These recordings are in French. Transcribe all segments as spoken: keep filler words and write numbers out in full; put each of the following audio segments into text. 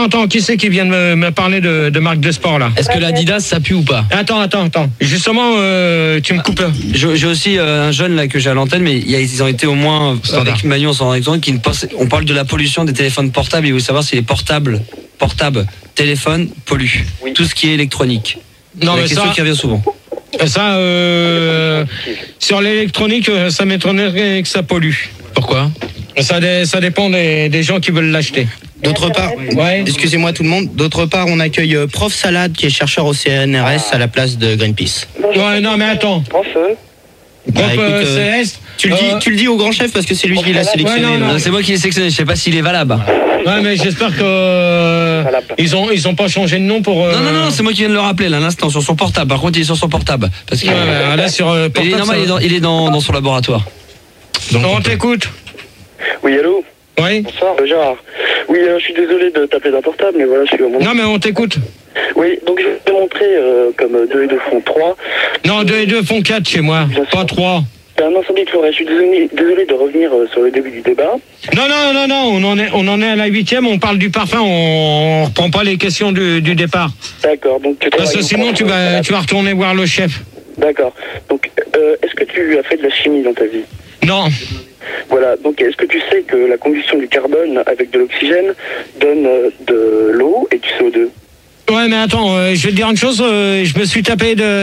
Attends, qui c'est qui vient de me, me parler de, de marque de sport là? Est-ce que l'Adidas ça pue ou pas? Attends, attends, attends. Justement, euh, tu me coupes. Je- J'ai aussi euh, un jeune là que j'ai à l'antenne, mais il y a- ils ont été au moins euh, avec Manu, on s'en rend compte, qui ne pense- on parle de la pollution des téléphones portables. Il veut savoir si les portables, portables, téléphones polluent. Oui. Tout ce qui est électronique. Non, C'est la mais question ça, qui revient souvent. ça euh, sur l'électronique, euh, ça m'étonnerait que ça pollue. Pourquoi? Ça, dé- ça dépend des, des gens qui veulent l'acheter. D'autre part, Ouais. excusez-moi tout le monde, d'autre part, on accueille euh, Prof Salade qui est chercheur au C N R S à la place de Greenpeace. Ouais, non, mais attends. Prof, euh, Bah, Prof, écoute, euh, euh, Céleste, Tu le, dis, euh, tu le dis au grand chef parce que c'est lui qui l'a sélectionné. Ouais, non, donc. Non, c'est moi qui l'ai sélectionné, je sais pas s'il est valable. ouais, mais j'espère que euh, ils ont ils ont pas changé de nom pour. Euh... Non, non, non, c'est moi qui viens de le rappeler là, à l'instant, sur son portable. Par contre, il est sur son portable. Parce que, Ouais, ouais, là sur euh, il est portable, normal, ça- il est dans, il est dans, dans son laboratoire. Donc, on t'écoute. Oui, allô. Oui. Bonsoir, euh, Gérard. Oui, euh, je suis désolé de t'appeler d'un portable, mais voilà, je suis au moment. Non, mais on t'écoute. Oui, donc je vais te montrer euh, comme deux et deux font trois. Non, deux et deux font quatre chez moi, pas trois. C'est un incendie de forêt. Je suis désolé, désolé de revenir euh, sur le début du débat. Non, non, non, non, on en est, on en est à la huitième, on parle du parfum, on, on reprend pas les questions du, du départ. D'accord, donc tu Parce que travailles au sinon, prof, tu euh, vas, Salade. tu vas retourner voir le chef. D'accord. Donc, euh, est-ce que tu as fait de la chimie dans ta vie? Non. Voilà, donc est-ce que tu sais que la combustion du carbone avec de l'oxygène donne euh, de l'eau et du C O deux? Ouais, mais attends, euh, je vais te dire une chose, euh, je me suis tapé de...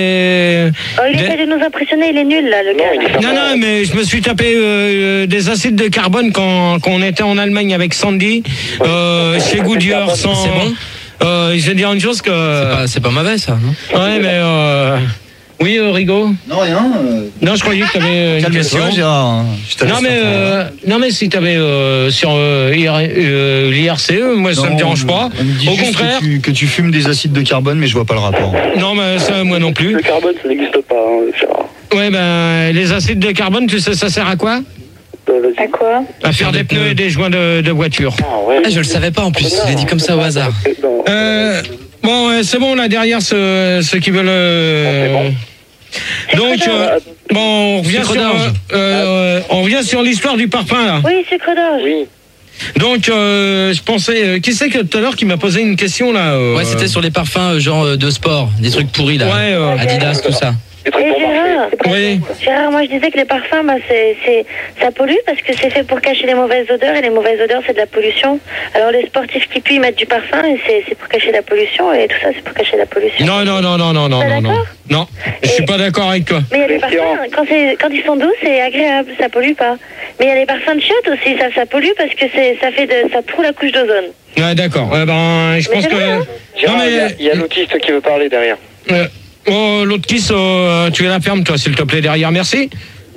Oh, il de- essaie de nous impressionner, il est nul là, le Non, gars. il est là. sympa. Non, non, mais je me suis tapé euh, des acides de carbone quand, quand on était en Allemagne avec Sandy, euh, chez Goodyear, sans... C'est bon Euh, je vais te dire une chose que... C'est pas, c'est pas mauvais ça, non? Ouais, mais... Euh... Oui, euh, Rigaud? Non, rien. Euh, Non, je croyais que tu avais une question. Calme-toi, Gérard. hein. Je te Non laisse mais, faire. euh, non mais si tu avais euh, sur euh, I R- euh, l'I R C E, moi ça Non, me dérange pas. On me dit Au juste contraire, que tu, que tu fumes des acides de carbone, mais je vois pas le rapport. non mais ça moi non plus. Le carbone, ça n'existe pas, hein, Gérard. Ouais ben les acides de carbone, tu sais ça sert à quoi? Euh, vas-y. À quoi? À faire des pneus et des joints de, de voiture. Ah, ouais. Ah, je le savais pas en plus, je l'ai dit comme ça au hasard. Non. Euh, bon ouais, c'est bon là derrière ceux, ceux qui veulent. Euh... Bon, Donc euh, bon on revient Sucre sur d'orge. euh, on revient sur l'histoire du parfum là. Oui, sucre d'orge. Oui. Donc euh, je pensais euh, qui c'est que tout à l'heure qui m'a posé une question là euh, Ouais, c'était sur les parfums euh, genre euh, de sport, des trucs pourris là. Ouais, euh, Adidas, tout ça. C'est très Et bon marché. Gérard, Oui. Gérard, moi je disais que les parfums, bah, c'est, c'est, ça pollue parce que c'est fait pour cacher les mauvaises odeurs et les mauvaises odeurs c'est de la pollution. Alors les sportifs qui puent ils mettent du parfum et c'est, c'est pour cacher la pollution et tout ça c'est pour cacher la pollution. Non, non, non, non, non, non, Pas non, non. d'accord? Non, je suis pas d'accord avec toi. Mais il y a des Mais parfums, Gérard. quand, c'est, quand ils sont doux c'est agréable, ça pollue pas. Mais il y a les parfums de chiottes aussi, ça, ça pollue parce que c'est, ça fait de, ça trouve la couche d'ozone. Ouais, d'accord. Euh, ben, je Mais pense c'est que. vrai, hein. Gérard, Non, il y a- mais. il y a l'autiste qui veut parler derrière. euh, oh, l'autre kiss, euh, tu la fermes, toi, s'il te plaît, derrière. Merci.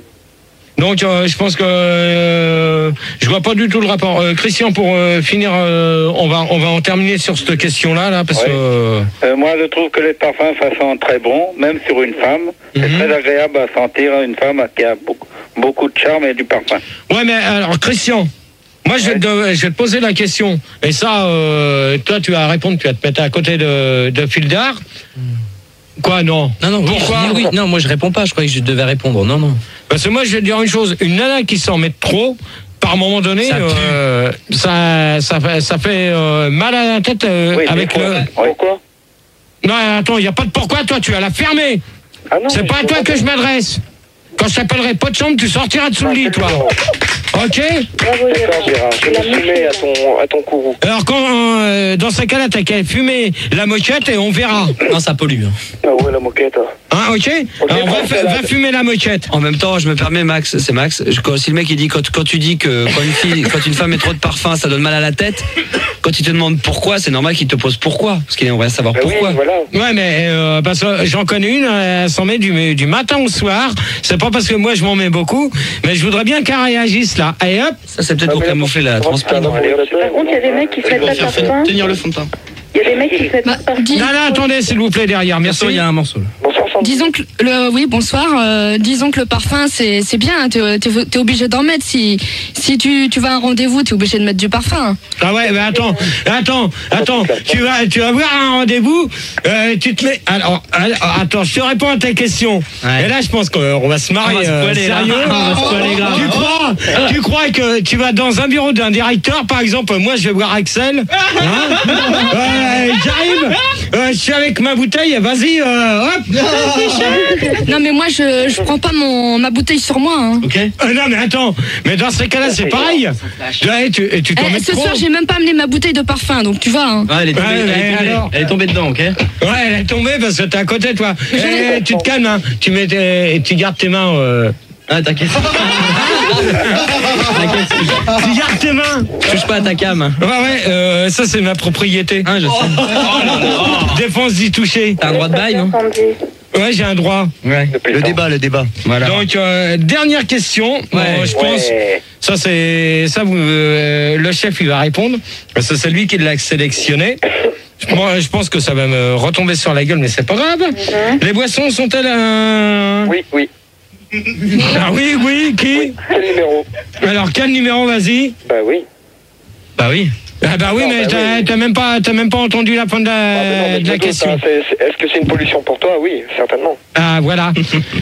Donc, euh, je pense que euh, je vois pas du tout le rapport. Euh, Christian, pour euh, finir, euh, on va on va en terminer sur cette question-là, là, parce Ouais. que. euh, Euh, moi, je trouve que les parfums, ça sent très bon, même sur une femme. C'est Mhm. très agréable à sentir une femme qui a beaucoup, beaucoup de charme et du parfum. Ouais, mais alors, Christian. Moi, je vais, te, je vais te poser la question. Et ça, euh, toi, tu vas répondre, tu vas te mettre à côté de, de Fildar. Quoi, non? Non, non, oui, Pourquoi je dis oui. Non, moi je réponds pas, je croyais que je devais répondre. Non, non. Parce que moi, je vais te dire une chose. Une nana qui s'en met trop, par moment donné, Ça pue. euh, ça, ça fait, ça fait euh, mal à la tête euh, Oui, avec mais le... pourquoi Pourquoi? Non, attends, il n'y a pas de pourquoi, toi, tu vas la fermer. Ah non, C'est mais pas à je toi comprends que je m'adresse. Quand je t'appellerai pas de chambre, tu sortiras de sous le lit, toi. Ok? Bravo D'accord, Gérard. Gérard. Je La me soumets à ton, à ton courroux. Alors, quand, euh, dans ce cas-là, t'as qu'à fumer la moquette et on verra. Non, ça pollue. hein. Ah ouais, la moquette. Hein, ok? Alors, va, fa- va fumer la moquette. En même temps, je me permets, Max, c'est Max. Je, quand, si le mec il dit quand, quand tu dis que quand une fille, quand une femme met trop de parfum, ça donne mal à la tête. Quand il te demande pourquoi, c'est normal qu'il te pose pourquoi, parce qu'il aimerait savoir Ben oui, pourquoi. voilà. Ouais, mais euh, parce que j'en connais une, elle s'en met du, du matin au soir. C'est pas parce que moi je m'en mets beaucoup, mais je voudrais bien qu'elle réagisse là. Et hop, Ça c'est peut-être pour Ah, mais camoufler la comment transpire. ça, non, allez, hop, c'est Par bon, contre, il y a des mecs qui se mettent pas de parfum. Tenir le fond de teint. Il y a des mecs qui se mettent pas de parfum. là, là, attendez s'il vous plaît derrière, merci. Il y a un morceau. Là. Bonsoir, disons que le, oui, bonsoir. Euh, disons que le parfum, c'est, c'est bien. T'es, t'es, t'es obligé d'en mettre. Si, si tu, tu vas à un rendez-vous, t'es obligé de mettre du parfum. Ah ouais, mais attends, attends, attends. Tu vas, tu vas voir un rendez-vous. Euh, tu te mets. Alors, alors, attends, je te réponds à ta question. Ouais. Et là, je pense qu'on va se marrer. On va se poiler, euh, sérieux. On va se poiler, grave. Tu crois, tu crois que tu vas dans un bureau d'un directeur, par exemple, moi, je vais voir Axel. Hein euh, j'arrive. Euh, je suis avec ma bouteille. Vas-y, euh, hop. Non, mais moi, je, je prends pas mon, ma bouteille sur moi. Hein. Ok. Euh, non, mais attends. Mais dans ces cas-là, c'est pareil. Ouais, tu, tu t'en eh, mets ce trop. soir, j'ai même pas amené ma bouteille de parfum, donc tu vois. Hein. Ouais, elle est tombée, ouais, elle, est tombée, alors, elle est tombée dedans, ok. Ouais, elle est tombée parce que t'es à côté, toi. Eh, tu te calmes, hein. Tu mets tes, tu gardes tes mains. Euh... Ah, t'inquiète. Tu gardes tes mains. Touche pas à ta cam. Ouais, ouais, euh, ça c'est ma propriété. Ah, je sais. Oh là là. Défense d'y toucher. T'as un droit de bail, non? Ouais, j'ai un droit. Ouais. Le débat, le débat. Voilà. Donc, euh, dernière question. Ouais. Bon, je pense. Ouais. Ça, c'est. Ça, vous, euh, le chef, il va répondre. Parce que c'est lui qui l'a sélectionné. Moi, je pense que ça va me retomber sur la gueule, mais c'est pas grave. Mm-hmm. Les boissons sont-elles un. Oui, oui. Ah oui, oui, qui oui. Quel numéro? Alors, quel numéro, vas-y? Bah oui. Bah oui. Ah bah oui, non, mais bah t'as, oui. t'as même pas, t'as même pas entendu la fin de la, ah non, de la question. Doute, hein, c'est, c'est, est-ce que c'est une pollution pour toi? Oui, certainement. Ah voilà.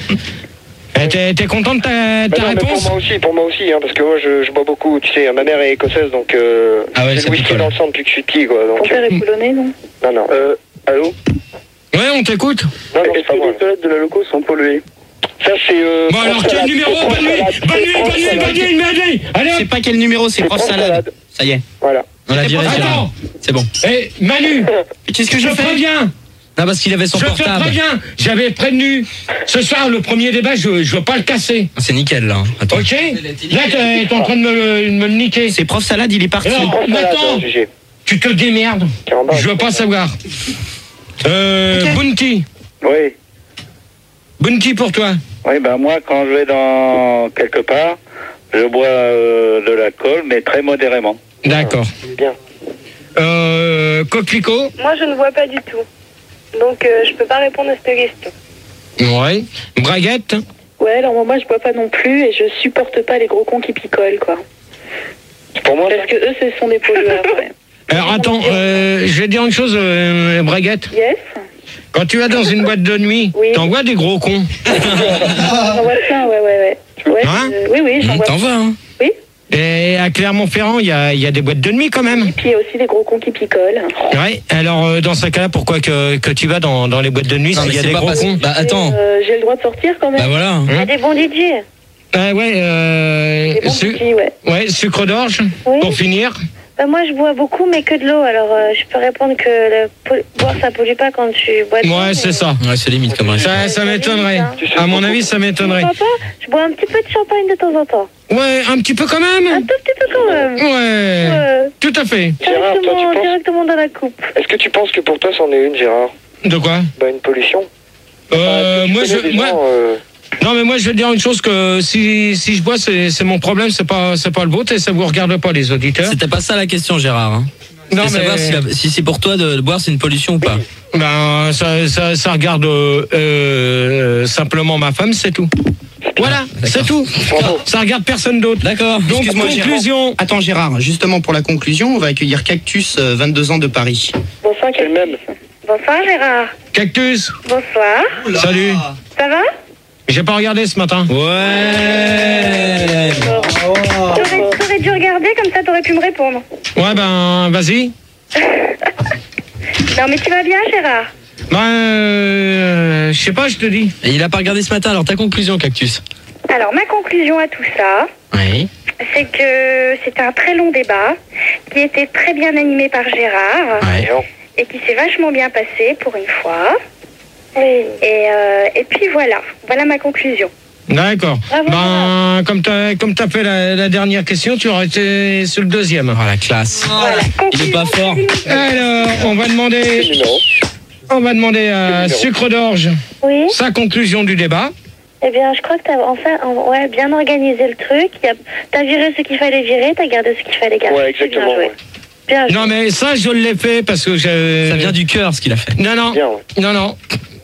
t'es, t'es content de ta, ta bah non, réponse? Pour moi aussi, pour moi aussi, hein, parce que moi je, je bois beaucoup. Tu sais, ma mère est écossaise, donc euh, ah ouais, j'ai le whisky dans le sang depuis que je suis petit, quoi. Donc, Ton père est polonais, non? Non, non. Euh, allô? Ouais, on t'écoute. Non, non, est-ce que les toilettes de la loco sont polluées? Ça c'est. Euh, bon alors quel numéro? Bonne nuit, bonne nuit, bonne nuit, bonne nuit, bonne nuit. Allez. Je sais pas quel numéro, c'est prof salade. Ça y est. Voilà. On l'a viré. Attends. C'est bon. Eh Manu, qu'est-ce que je fais? Préviens. Non, parce qu'il avait son je portable. Je te préviens. J'avais prévenu. Ce soir, le premier débat, je, je veux pas le casser. C'est nickel là. Attends. Ok. Là, t'es, t'es en train de me, de me le niquer. C'est prof salade, il est parti. Alors, maintenant, tu te démerdes. Je veux pas savoir. Euh, okay. Bounty. Oui. Bounty pour toi. Oui, ben moi, quand je vais dans quelque part, je bois euh, de l'alcool, mais très modérément. D'accord. Bien. Euh, Coquelicot. Moi, je ne bois pas du tout. Donc, euh, je peux pas répondre à cette question. Ouais. Braguette. Ouais, alors moi, je bois pas non plus et je supporte pas les gros cons qui picolent, quoi. Pour moi, parce que eux, ce sont des pollueurs, ouais. Alors, attends, euh, je vais dire une chose, euh, Braguette. Yes. Quand tu vas dans une boîte de nuit, oui. T'en vois des gros cons. J'en vois plein, ouais, ouais, ouais. ouais hein euh, oui, oui, j'en mmh, vois t'en vois, hein. Oui. Et à Clermont-Ferrand, il y a, y a des boîtes de nuit quand même. Et puis il y a aussi des gros cons qui picolent. Ouais, alors euh, dans ce cas-là, pourquoi que, que tu vas dans, dans les boîtes de nuit s'il y a des gros cons? Bah attends. Euh, j'ai le droit de sortir quand même. Bah voilà. Il y a des bons D J. Ah ouais, euh, des bons su- D J, ouais. Ouais, sucre d'orge, oui. Pour finir. Bah moi je bois beaucoup mais que de l'eau, alors euh, je peux répondre que le po- boire ça pollue pas quand tu bois de l'eau. Ouais, c'est mais... ça. Ouais, c'est limite comme ça. Ça m'étonnerait. Hein. À mon avis, ça m'étonnerait. Je, pas, je bois un petit peu de champagne de temps en temps. Ouais, un petit peu quand même. Un tout petit peu quand même. Ouais, ouais. Tout à fait. Gérard, toi, tu penses... directement dans la coupe. Est-ce que tu penses que pour toi c'en est une, Gérard? De quoi? Bah une pollution. Euh, bah, moi je... Moi... Gens, euh... Non mais moi je vais dire une chose, que si, si je bois c'est, c'est mon problème, c'est pas, c'est pas le vôtre et ça vous regarde pas les auditeurs. C'était pas ça la question Gérard hein. Non mais... savoir si, la, si c'est pour toi de, de boire c'est une pollution ou pas. Ben ça, ça, ça regarde euh, euh, simplement ma femme, c'est tout. Voilà, ah, c'est tout. Ça regarde personne d'autre. D'accord. Donc conclusion. Gérard. Attends Gérard, justement pour la conclusion, on va accueillir Cactus, euh, vingt-deux ans de Paris. Bonsoir Cactus. Même. Bonsoir Gérard. Cactus. Bonsoir. Oula. Salut. Ça va? J'ai pas regardé ce matin. Ouais. Oh. T'aurais, t'aurais dû regarder, comme ça t'aurais pu me répondre. Ouais ben vas-y. Non mais tu vas bien Gérard? Ben euh, je sais pas, je te dis. Et il a pas regardé ce matin, alors ta conclusion Cactus? Alors ma conclusion à tout ça, oui. C'est que c'était un très long débat qui était très bien animé par Gérard ouais. et qui s'est vachement bien passé pour une fois. Oui. Et, euh, et puis voilà, voilà ma conclusion. D'accord. Bravo, ben, bravo. comme t'as, comme t'as fait la, la dernière question, tu aurais été sur le deuxième. Oh la classe. Voilà. Il est pas fort. Alors, on va demander, on va demander à Sucre d'Orge oui. sa conclusion du débat. Eh bien, je crois que t'as enfin, ouais, bien organisé le truc. Y a, t'as viré ce qu'il fallait virer, t'as gardé ce qu'il fallait garder. Ouais, exactement. Bien joué. Ouais. Bien joué. Non, mais ça, je l'ai fait parce que je... Ça vient du cœur, ce qu'il a fait. Non, non. Bien, ouais. Non, non.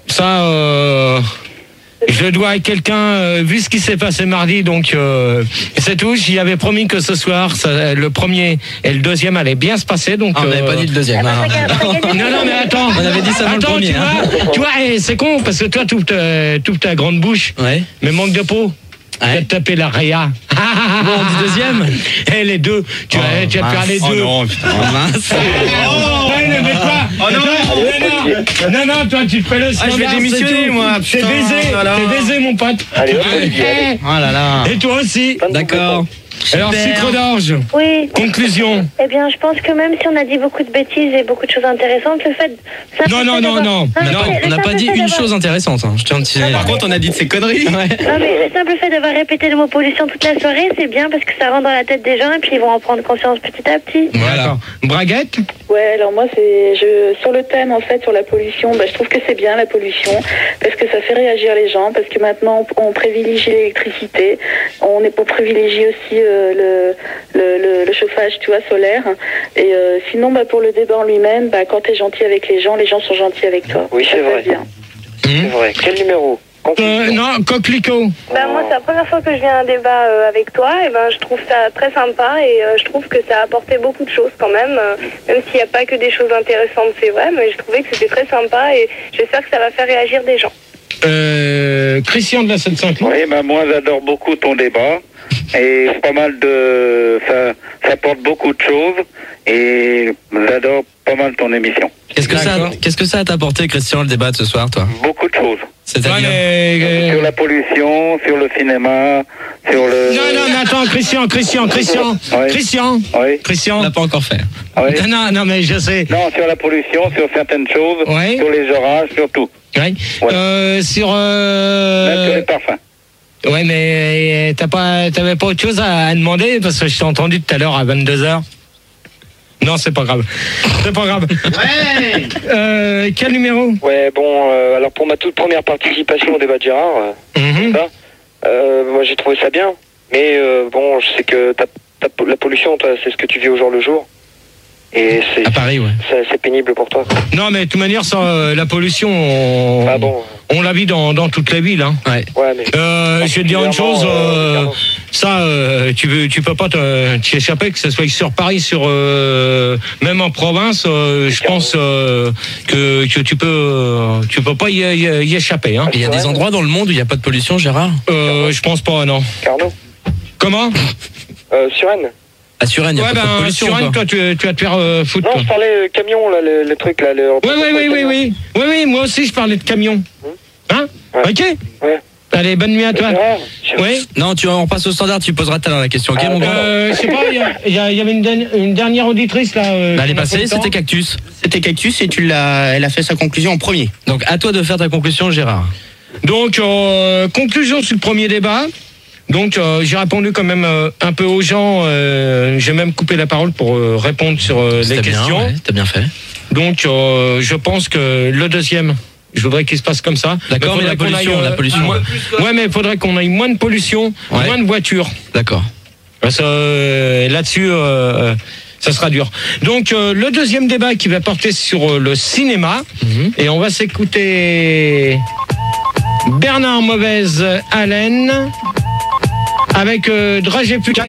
ça, euh, je le dois à quelqu'un, euh, vu ce qui s'est passé mardi, donc euh, c'est tout. J'y avais promis que ce soir, ça, le premier et le deuxième allaient bien se passer. Donc, Ah, on n'avait euh, pas dit le deuxième. hein. Non, non, mais attends. On avait dit seulement Attends, le premier. tu hein. vois, tu vois, eh, c'est con, parce que toi, tu ouvres ta, tu ouvres ta grande bouche, Ouais. mais manque de peau. Tu vas Ouais. te taper la réa. Bon, on dit deuxième. Eh, les deux. Tu vas, Oh, tu vas te faire mince. les Oh deux. non, putain. Oh, mince. Oh, ouais, mais toi, Oh non. non, non, non, toi, tu te fais le Ah, je vais standard, démissionner, c'est tout. moi, C'est putain, baisé, oh là là. c'est baisé, mon pote. Allez, hop, Olivier, allez. Oh là là. Et toi aussi. D'accord. Alors, sucre d'orge. Oui. Conclusion. Eh bien, je pense que même si on a dit beaucoup de bêtises et beaucoup de choses intéressantes, le fait. ça Non, fait non, non, d'avoir- non. mais Non, le on n'a simple pas dit fait une d'avoir- chose intéressante. hein. Je tiens à te signaler. Par contre, on a dit de ces conneries. Ouais. Non, mais le simple fait d'avoir répété le mot pollution toute la soirée, c'est bien parce que ça rentre dans la tête des gens et puis ils vont en prendre conscience petit à petit. Voilà. D'accord. Braguette. Ouais, alors moi, c'est je sur le thème, en fait, sur la pollution, bah, je trouve que c'est bien la pollution, parce que ça fait réagir les gens, parce que maintenant, on, on privilégie l'électricité, on, est, on privilégie aussi euh, le, le, le, le chauffage, tu vois, solaire. Et euh, sinon, bah, pour le débat en lui-même, bah, quand tu es gentil avec les gens, les gens sont gentils avec toi. Oui, c'est Ça vrai. passe bien. C'est vrai. Quel numéro? Euh, non, coquelicot. Ben moi, c'est la première fois que je viens à un débat euh, avec toi, et ben je trouve ça très sympa et euh, je trouve que ça a apporté beaucoup de choses quand même, euh, même s'il n'y a pas que des choses intéressantes, c'est vrai, mais je trouvais que c'était très sympa et j'espère que ça va faire réagir des gens. Euh, Christian de la sept cent cinq. Oui, ben moi j'adore beaucoup ton débat et pas mal de ça, ça apporte beaucoup de choses et j'adore pas mal ton émission. Qu'est-ce que ça, D'accord. qu'est-ce que ça a t'apporté, Christian, le débat de ce soir, toi? Beaucoup de choses. C'est-à-dire. Ouais, mais, Sur euh, la pollution, sur le cinéma, sur le. Non, non, mais attends, Christian, Christian, Christian, Ouais. Christian, Oui, On Christian. l'a pas encore fait. oui. Non, non, mais je sais. Non, sur la pollution, sur certaines choses, Ouais. sur les orages, sur tout. Ouais. Ouais. Euh, sur. Même sur Euh... les parfums. Ouais, mais t'as pas, t'avais pas autre chose à, à demander parce que je t'ai entendu tout à l'heure à vingt-deux heures. Non, c'est pas grave. C'est pas grave. Ouais. Euh, quel numéro? Ouais, bon, euh, alors pour ma toute première participation au débat de Gérard, euh, Mhm. ça, euh, moi j'ai trouvé ça bien, mais euh, bon, je sais que ta, ta- la pollution, toi, c'est ce que tu vis au jour le jour, et c'est À Paris, ouais. c'est- c'est pénible pour toi. Non, mais de toute manière, ça, euh, la pollution, on, Ah bon, on la vit dans, dans toute la ville. Hein. Ouais. ouais, mais Euh, je vais te dire une chose, euh, euh, ça, euh, tu veux, tu peux pas te- t'y échapper, que ce soit sur Paris, sur euh, même en province. euh, je pense euh, que, que tu peux, euh, tu peux pas y, y- y échapper. Hein. Il y a des endroits dans le monde où il n'y a pas de pollution, Gérard? Euh, je pense pas, non. Carnot, Comment? euh, Suresnes. À Suresnes, il n'y a Ouais, pas trop de ben, pollution. sur Rennes, quoi. toi, tu, tu vas te faire euh, foutre. Non, Toi. je parlais euh, camion, là, le, le truc, là. Le, Oui, oui, oui, oui, oui. Oui, oui, moi aussi, je parlais de camion. Hein? Ouais. Ok? Ouais. Allez, bonne nuit à toi. Gérard, je- Oui? Non, tu, on passe au standard, tu poseras tout à l'heure la question. Ok, Ah, mon gars? Euh, je sais pas, il y a- il y, a- il y avait une, dernière- une dernière auditrice là. euh, Bah, elle est qu'on a pas passée, le temps. c'était Cactus. C'était Cactus et tu l'as, elle a fait sa conclusion en premier. Donc, à toi de faire ta conclusion, Gérard. Donc, euh, conclusion sur le premier débat. Donc, euh, j'ai répondu quand même euh, un peu aux gens. euh, j'ai même coupé la parole pour euh, répondre sur euh, les C'était bien, questions. ouais, t'as bien fait. Donc, euh, je pense que le deuxième, je voudrais qu'il se passe comme ça. D'accord, mais faudrait la qu'on pollution, aille, la pollution. moins- ouais, mais il faudrait qu'on aille moins de pollution, Ouais. moins de voitures. D'accord. Parce que euh, là-dessus, euh, ça sera dur. Donc, euh, le deuxième débat qui va porter sur euh, le cinéma. Mhm. Et on va s'écouter Bernard Mauvaise Haleine avec euh, Dragé Putain.